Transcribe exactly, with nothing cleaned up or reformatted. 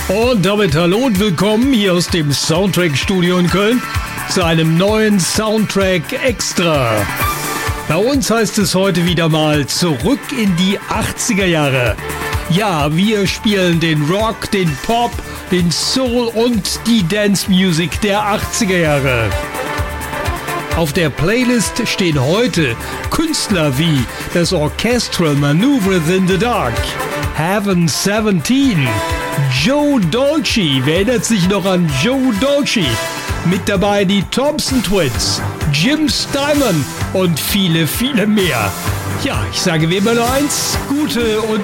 Und damit hallo und willkommen hier aus dem Soundtrack-Studio in Köln zu einem neuen Soundtrack Extra. Bei uns heißt es heute wieder mal zurück in die achtziger Jahre. Ja, wir spielen den Rock, den Pop, den Soul und die Dance Music der achtziger Jahre. Auf der Playlist stehen heute Künstler wie das Orchestral Maneuvers in the Dark, Heaven siebzehn, Joe Dolce, wer erinnert sich noch an Joe Dolce? Mit dabei die Thompson Twins, Jim Steinman und viele, viele mehr. Ja, ich sage wie immer nur eins, gute und